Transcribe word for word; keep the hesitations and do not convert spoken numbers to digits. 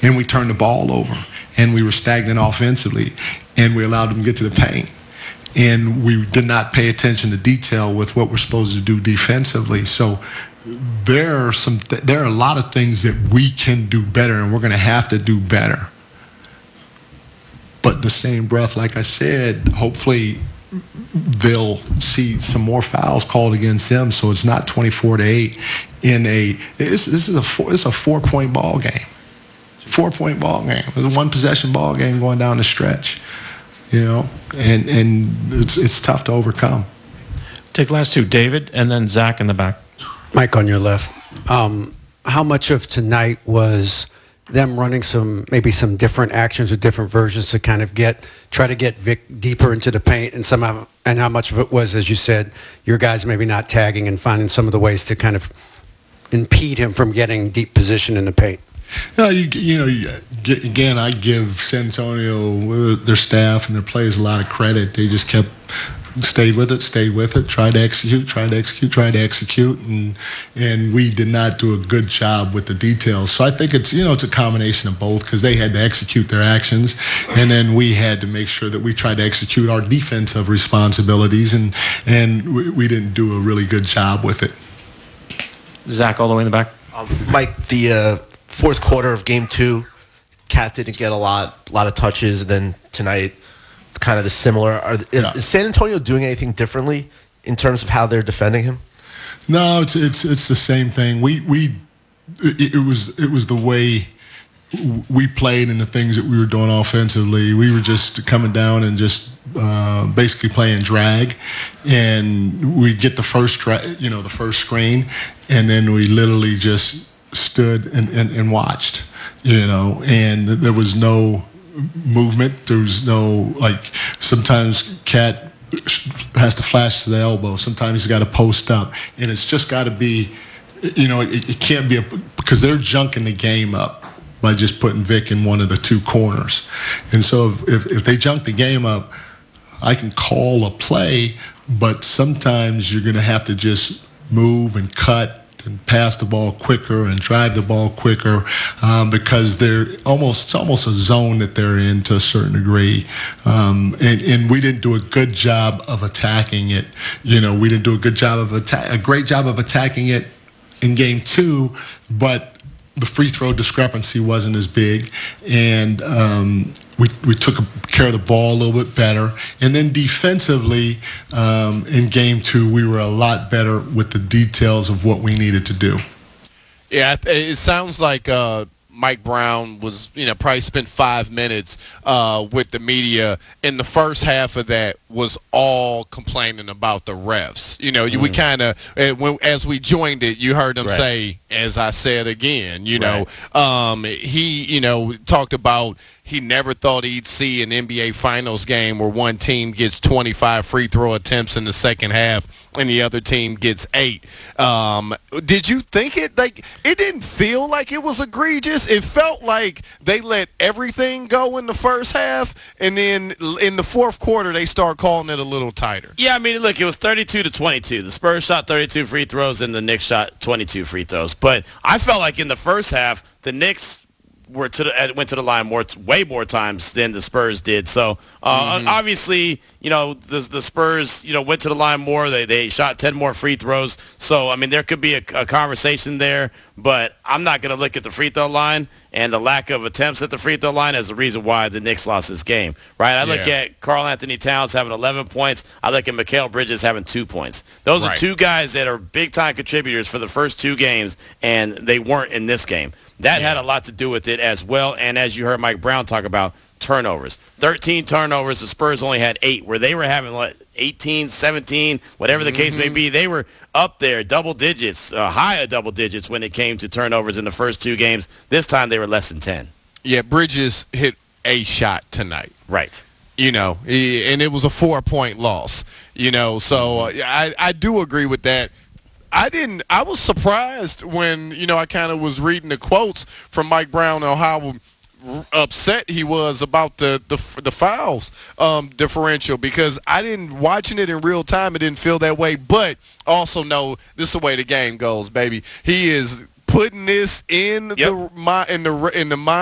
and we turned the ball over, and we were stagnant offensively, and we allowed them to get to the paint. And we did not pay attention to detail with what we're supposed to do defensively. So there are some, th- there are a lot of things that we can do better, and we're going to have to do better. But the same breath, like I said, hopefully they'll see some more fouls called against them, so it's not twenty-four to eight in a. This, this is a four, it's a four-point ball game. Four-point ball game. It's a one-possession ball game going down the stretch. You know, and and it's it's tough to overcome. Take the last two, David, and then Zach in the back. Mike on your left. Um, how much of tonight was them running some maybe some different actions or different versions to kind of get try to get Vic deeper into the paint, and somehow and how much of it was, as you said, your guys maybe not tagging and finding some of the ways to kind of impede him from getting deep position in the paint? No, you, you know, you, again, I give San Antonio, their staff and their players a lot of credit. They just kept, stayed with it, stayed with it, tried to execute, tried to execute, tried to execute, and and we did not do a good job with the details. So I think it's, you know, it's a combination of both, because they had to execute their actions, and then we had to make sure that we tried to execute our defensive responsibilities, and, and we, we didn't do a really good job with it. Zach, all the way in the back. Um, Mike, the uh, fourth quarter of game two, Cat didn't get a lot, a lot of touches. And then tonight, kind of the similar. Are, Yeah. Is San Antonio doing anything differently in terms of how they're defending him? No, it's it's it's the same thing. We we it, it was it was the way we played and the things that we were doing offensively. We were just coming down and just uh, basically playing drag, and we get the first dra- you know the first screen, and then we literally just stood and, and, and watched, you know, and there was no movement. There was no, like, sometimes Cat has to flash to the elbow. Sometimes he's got to post up, and it's just got to be, you know, it, it can't be a, because they're junking the game up by just putting Vic in one of the two corners. And so if, if, if they junk the game up, I can call a play, but sometimes you're going to have to just move and cut and pass the ball quicker and drive the ball quicker, um, because they're almost it's almost a zone that they're in to a certain degree, um, and and we didn't do a good job of attacking it. You know, we didn't do a good job of attack a great job of attacking it in game two, but the free throw discrepancy wasn't as big, and um, we we took care of the ball a little bit better. And then defensively, um, in game two, we were a lot better with the details of what we needed to do. Yeah, it sounds like uh, Mike Brown was, you know, probably spent five minutes uh, with the media, and the first half of that was all complaining about the refs. You know, mm. we kind of, as we joined it, you heard him right. say, as I said again, you right. know, um, he, you know, talked about he never thought he'd see an N B A Finals game where one team gets twenty-five free throw attempts in the second half and the other team gets eight. Um, did you think it, like, it didn't feel like it was egregious? It felt like they let everything go in the first half, and then in the fourth quarter they start calling it a little tighter. Yeah, I mean, look, it was thirty-two to twenty-two. The Spurs shot thirty-two free throws and the Knicks shot twenty-two free throws. But I felt like in the first half, the Knicks were to the, went to the line more, way more times than the Spurs did. So uh, mm-hmm. obviously, you know, the the Spurs, you know, went to the line more. They they shot ten more free throws. So I mean, there could be a, a conversation there, but I'm not going to look at the free throw line and the lack of attempts at the free throw line as the reason why the Knicks lost this game. Right? I look yeah. at Karl Anthony Towns having eleven points. I look at Mikal Bridges having two points. Those right. are two guys that are big time contributors for the first two games, and they weren't in this game. That yeah. had a lot to do with it as well. And as you heard Mike Brown talk about, turnovers. thirteen turnovers. The Spurs only had eight, where they were having, what, eighteen, seventeen, whatever the mm-hmm. case may be. They were up there, double digits, uh, higher double digits when it came to turnovers in the first two games. This time they were less than ten. Yeah, Bridges hit a shot tonight. Right. You know, and it was a four-point loss. You know, so uh, I, I do agree with that. I didn't – I was surprised when, you know, I kind of was reading the quotes from Mike Brown on how upset he was about the the, the fouls um, differential, because I didn't – watching it in real time, it didn't feel that way. But also know this is the way the game goes, baby. He is putting this in, yep. the, in, the, in the mind